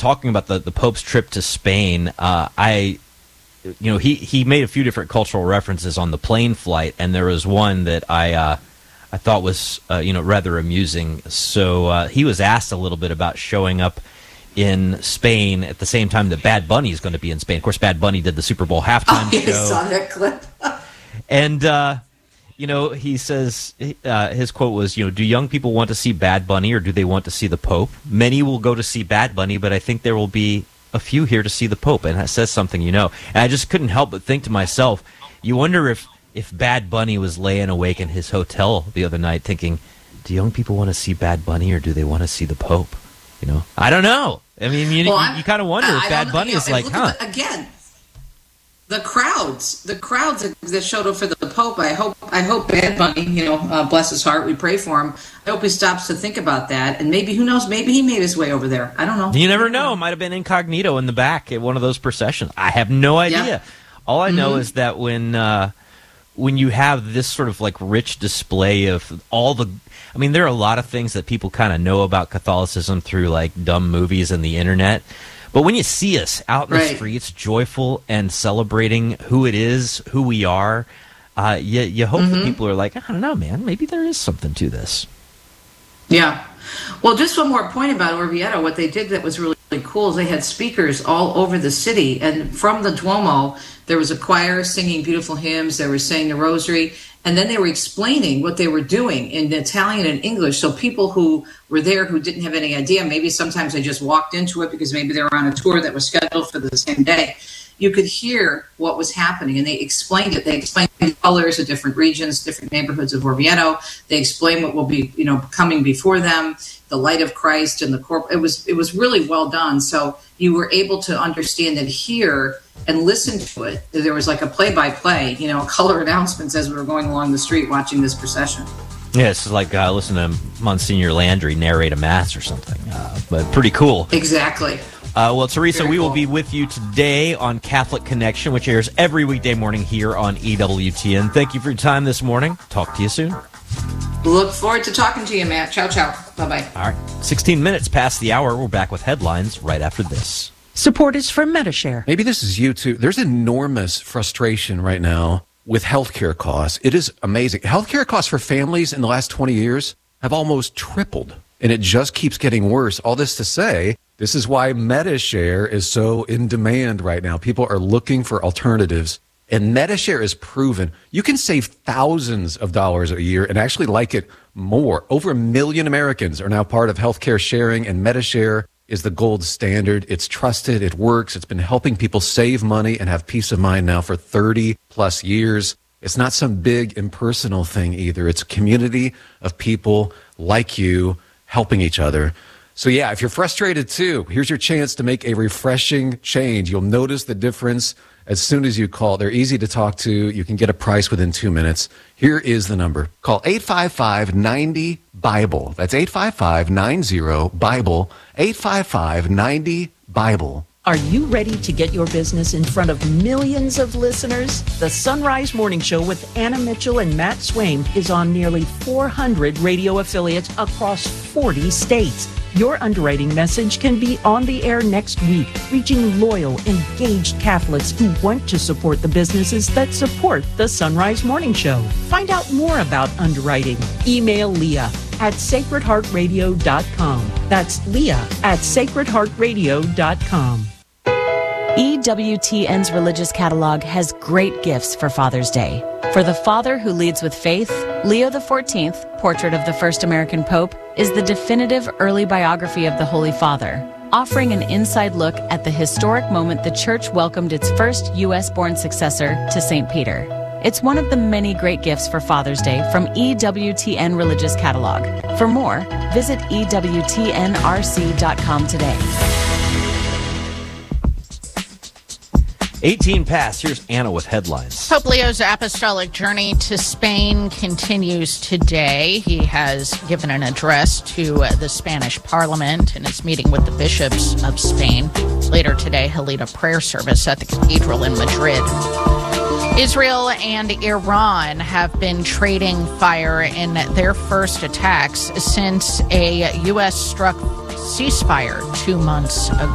talking about the Pope's trip to Spain, he made a few different cultural references on the plane flight, and there was one that I thought was rather amusing. So he was asked a little bit about showing up in Spain at the same time that Bad Bunny is going to be in Spain. Of course, Bad Bunny did the Super Bowl halftime show. I saw that clip. And he says his quote was, do young people want to see Bad Bunny or do they want to see the Pope? Many will go to see Bad Bunny, but I think there will be a few here to see the Pope. And that says something, And I just couldn't help but think to myself, you wonder if Bad Bunny was laying awake in his hotel the other night thinking, do young people want to see Bad Bunny or do they want to see the Pope? I don't know. I mean, you kind of wonder if Bad Bunny is like, again, the crowds that showed up for the Pope. I hope Bad Bunny, bless his heart, we pray for him. I hope he stops to think about that, and maybe, who knows, maybe he made his way over there. I don't know. You never know. It might have been incognito in the back at one of those processions. I have no idea. Yeah. All I know is that when you have this sort of like rich display of there are a lot of things that people kind of know about Catholicism through like dumb movies and the internet. But when you see us out in the streets, joyful and celebrating who it is, who we are, you hope that people are like, I don't know, man, maybe there is something to this. Yeah. Well, just one more point about Orvieto. What they did that was really cool is they had speakers all over the city. And from the Duomo, there was a choir singing beautiful hymns. They were saying the rosary. And then they were explaining what they were doing in Italian and English. So people who were there who didn't have any idea, maybe sometimes they just walked into it because maybe they were on a tour that was scheduled for the same day. You could hear what was happening, and they explained it. They explained the colors of different regions, different neighborhoods of Orvieto. They explained what will be, coming before them, the light of Christ and the corp. It was really well done. So you were able to understand it here and listen to it. There was like a play-by-play, color announcements as we were going along the street watching this procession. Yeah, it's like listen to Monsignor Landry narrate a mass or something, but pretty cool. Exactly. Well, Teresa, Very we will cool. be with you today on Catholic Connection, which airs every weekday morning here on EWTN. Thank you for your time this morning. Talk to you soon. Look forward to talking to you, Matt. Ciao, ciao. Bye-bye. All right, 16 minutes past the hour. We're back with headlines right after this. Support is from Medishare. Maybe this is you too. There's enormous frustration right now with healthcare costs. It is amazing. Healthcare costs for families in the last 20 years have almost tripled, and it just keeps getting worse. All this to say, this is why Medishare is so in demand right now. People are looking for alternatives, and Medishare is proven you can save thousands of dollars a year and actually like it more. Over 1 million Americans are now part of healthcare sharing, and Medishare is the gold standard. It's trusted. It works. It's been helping people save money and have peace of mind now for 30 plus years. It's not some big impersonal thing either. It's a community of people like you helping each other. So yeah, if you're frustrated too, here's your chance to make a refreshing change. You'll notice the difference as soon as you call. They're easy to talk to. You can get a price within 2 minutes. Here is the number. Call 855-90-BIBLE. That's 855-90-BIBLE. 855-90-BIBLE. Are you ready to get your business in front of millions of listeners? The Sunrise Morning Show with Anna Mitchell and Matt Swaim is on nearly 400 radio affiliates across 40 states. Your underwriting message can be on the air next week, reaching loyal, engaged Catholics who want to support the businesses that support the Sunrise Morning Show. Find out more about underwriting. Email Leah at sacredheartradio.com. That's Leah at sacredheartradio.com. EWTN's religious catalog has great gifts for Father's Day. For the father who leads with faith, Leo XIV, Portrait of the First American Pope, is the definitive early biography of the Holy Father, offering an inside look at the historic moment the Church welcomed its first U.S.-born successor to St. Peter. It's one of the many great gifts for Father's Day from EWTN Religious Catalog. For more, visit EWTNRC.com today. 18 past. Here's Anna with headlines. Pope Leo's apostolic journey to Spain continues today. He has given an address to the Spanish Parliament and is meeting with the bishops of Spain. Later today, he'll lead a prayer service at the cathedral in Madrid. Israel and Iran have been trading fire in their first attacks since a U.S. struck ceasefire 2 months ago.